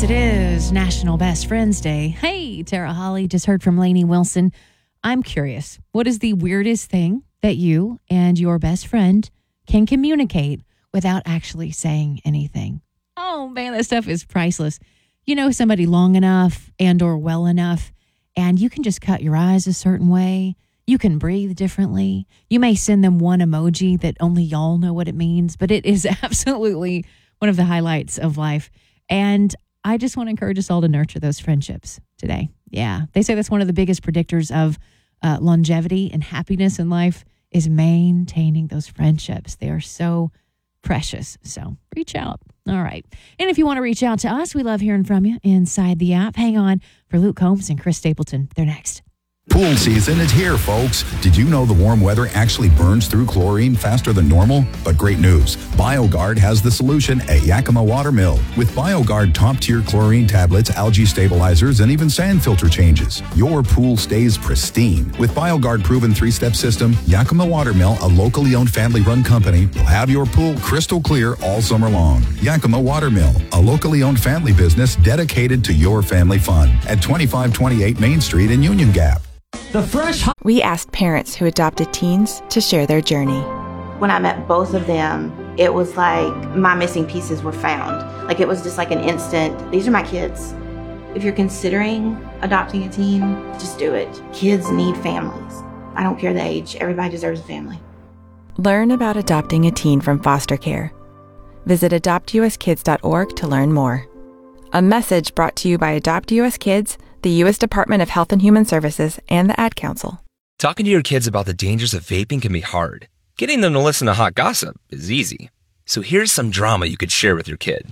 Yes, it is National Best Friends Day. Hey, Tara Holly, just heard from Lainey Wilson. I'm curious, what is the weirdest thing that you and your best friend can communicate without actually saying anything? Oh, man, that stuff is priceless. You know somebody long enough and or well enough, and you can just cut your eyes a certain way. You can breathe differently. You may send them one emoji that only y'all know what it means, but it is absolutely one of the highlights of life. And I just want to encourage us all to nurture those friendships today. Yeah, they say that's one of the biggest predictors of longevity and happiness in life is maintaining those friendships. They are so precious. So reach out. All right. And if you want to reach out to us, we love hearing from you inside the app. Hang on for Luke Combs and Chris Stapleton. They're next. Pool season is here, folks. Did you know the warm weather actually burns through chlorine faster than normal? But great news. BioGuard has the solution at Yakima Watermill. With BioGuard top-tier chlorine tablets, algae stabilizers, and even sand filter changes, your pool stays pristine. With BioGuard proven 3-step system, Yakima Watermill, a locally owned family-run company, will have your pool crystal clear all summer long. Yakima Watermill, a locally owned family business dedicated to your family fun at 2528 Main Street in Union Gap. We asked parents who adopted teens to share their journey. When I met both of them, it was like my missing pieces were found. Like it was just like an instant, these are my kids. If you're considering adopting a teen, just do it. Kids need families. I don't care the age. Everybody deserves a family. Learn about adopting a teen from foster care. Visit adoptuskids.org to learn more. A message brought to you by Adopt US Kids, the U.S. Department of Health and Human Services, and the Ad Council. Talking to your kids about the dangers of vaping can be hard. Getting them to listen to hot gossip is easy. So here's some drama you could share with your kid.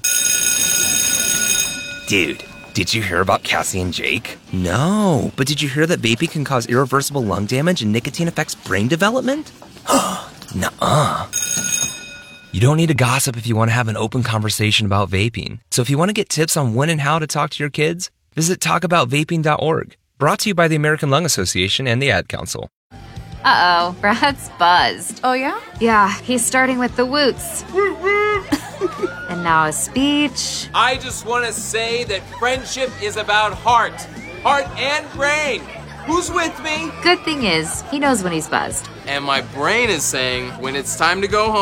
Dude, did you hear about Cassie and Jake? No, but did you hear that vaping can cause irreversible lung damage and nicotine affects brain development? Nuh-uh. You don't need to gossip if you want to have an open conversation about vaping. So if you want to get tips on when and how to talk to your kids, visit talkaboutvaping.org. Brought to you by the American Lung Association and the Ad Council. Uh-oh, Brad's buzzed. Oh, yeah? Yeah, he's starting with the woots. And now a speech. I just want to say that friendship is about heart and brain. Who's with me? Good thing is, he knows when he's buzzed. And my brain is saying when it's time to go home.